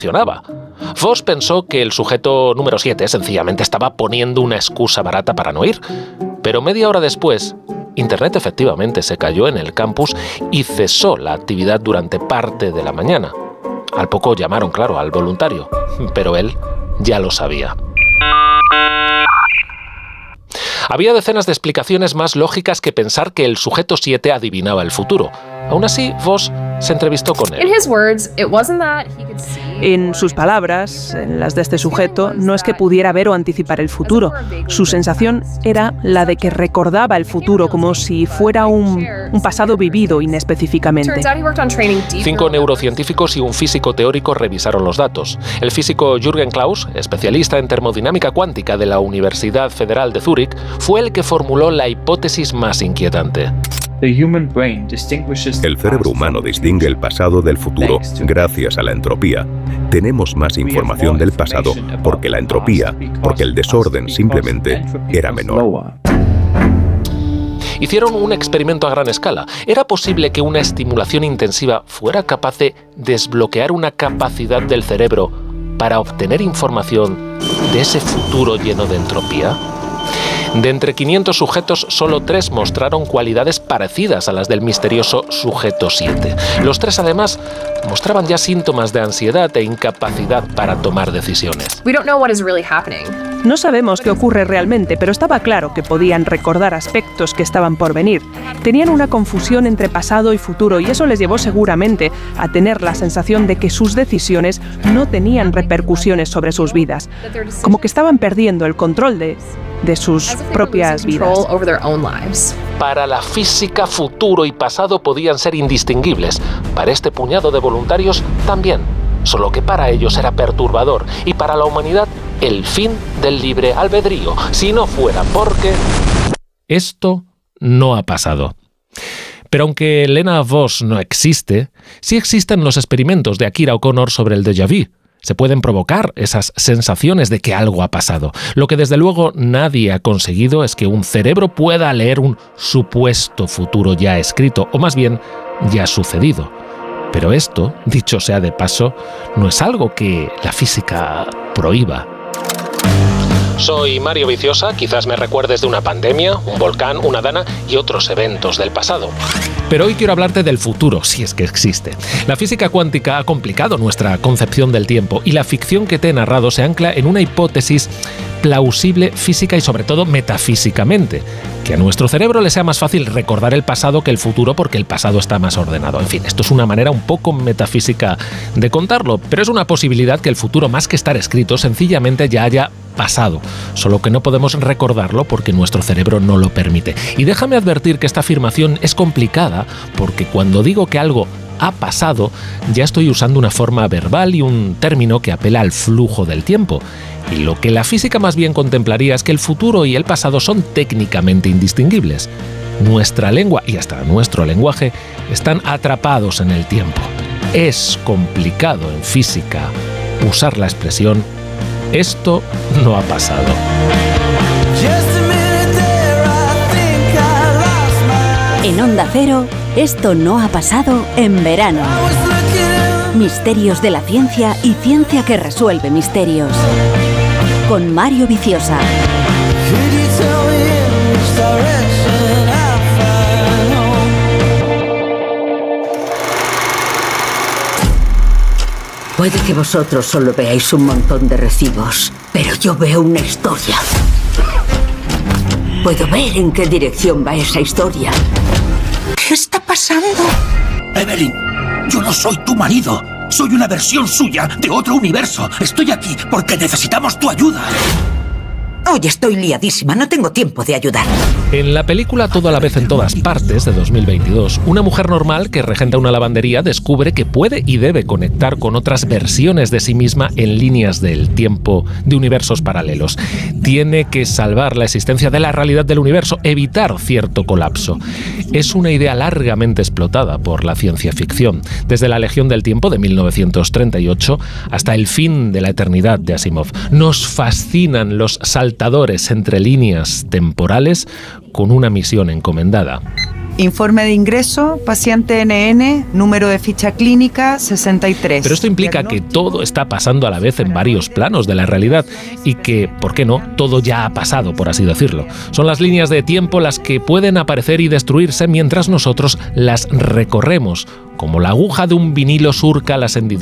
funcionaba. Voss pensó que el sujeto número 7 sencillamente estaba poniendo una excusa barata para no ir. Pero media hora después, Internet efectivamente se cayó en el campus y cesó la actividad durante parte de la mañana. Al poco llamaron, claro, al voluntario, pero él ya lo sabía. Había decenas de explicaciones más lógicas que pensar que el sujeto 7 adivinaba el futuro. Aún así, Voss se entrevistó con él. En sus palabras, en las de este sujeto, no es que pudiera ver o anticipar el futuro. Su sensación era la de que recordaba el futuro como si fuera un pasado vivido inespecíficamente. 5 neurocientíficos y un físico teórico revisaron los datos. El físico Jürgen Klaus, especialista en termodinámica cuántica de la Universidad Federal de Zúrich, fue el que formuló la hipótesis más inquietante. El cerebro humano distingue el pasado del futuro gracias a la entropía. Tenemos más información del pasado porque la entropía, porque el desorden simplemente era menor. Hicieron un experimento a gran escala. ¿Era posible que una estimulación intensiva fuera capaz de desbloquear una capacidad del cerebro para obtener información de ese futuro lleno de entropía? De entre 500 sujetos, solo 3 mostraron cualidades parecidas a las del misterioso sujeto 7. Los 3, además, mostraban ya síntomas de ansiedad e incapacidad para tomar decisiones. No sabemos qué ocurre realmente, pero estaba claro que podían recordar aspectos que estaban por venir. Tenían una confusión entre pasado y futuro y eso les llevó seguramente a tener la sensación de que sus decisiones no tenían repercusiones sobre sus vidas, como que estaban perdiendo el control de sus propias vidas. Para la física, futuro y pasado podían ser indistinguibles. Para este puñado de voluntarios también. Solo que para ellos era perturbador y para la humanidad el fin del libre albedrío, si no fuera porque... Esto no ha pasado. Pero aunque Lena Voss no existe, sí existen los experimentos de Akira O'Connor sobre el déjà vu. Se pueden provocar esas sensaciones de que algo ha pasado. Lo que desde luego nadie ha conseguido es que un cerebro pueda leer un supuesto futuro ya escrito, o más bien ya sucedido. Pero esto, dicho sea de paso, no es algo que la física prohíba. Soy Mario Viciosa, quizás me recuerdes de una pandemia, un volcán, una dana y otros eventos del pasado. Pero hoy quiero hablarte del futuro, si es que existe. La física cuántica ha complicado nuestra concepción del tiempo y la ficción que te he narrado se ancla en una hipótesis plausible física y sobre todo metafísicamente. Que a nuestro cerebro le sea más fácil recordar el pasado que el futuro porque el pasado está más ordenado. En fin, esto es una manera un poco metafísica de contarlo, pero es una posibilidad que el futuro, más que estar escrito, sencillamente ya haya pasado, solo que no podemos recordarlo porque nuestro cerebro no lo permite. Y déjame advertir que esta afirmación es complicada porque cuando digo que algo ha pasado, ya estoy usando una forma verbal y un término que apela al flujo del tiempo. Y lo que la física más bien contemplaría es que el futuro y el pasado son técnicamente indistinguibles. Nuestra lengua y hasta nuestro lenguaje están atrapados en el tiempo. Es complicado en física usar la expresión «esto no ha pasado». En Onda Cero, esto no ha pasado en verano. Misterios de la ciencia y ciencia que resuelve misterios. Con Mario Viciosa. Puede que vosotros solo veáis un montón de recibos, pero yo veo una historia. Puedo ver en qué dirección va esa historia. ¿Qué está pasando? Evelyn, yo no soy tu marido. Soy una versión suya de otro universo. Estoy aquí porque necesitamos tu ayuda. Hoy estoy liadísima, no tengo tiempo de ayudar. En la película Todo a la vez en todas partes, de 2022, una mujer normal que regenta una lavandería descubre que puede y debe conectar con otras versiones de sí misma en líneas del tiempo de universos paralelos. Tiene que salvar la existencia de la realidad del universo, evitar cierto colapso. Es una idea largamente explotada por la ciencia ficción, desde La Legión del Tiempo de 1938 hasta El fin de la eternidad de Asimov. Nos fascinan los saltadores entre líneas temporales con una misión encomendada. Informe de ingreso, paciente NN, número de ficha clínica 63. Pero esto implica que todo está pasando a la vez en varios planos de la realidad y que, ¿por qué no?, todo ya ha pasado, por así decirlo. Son las líneas de tiempo las que pueden aparecer y destruirse mientras nosotros las recorremos, como la aguja de un vinilo surca las hendiduras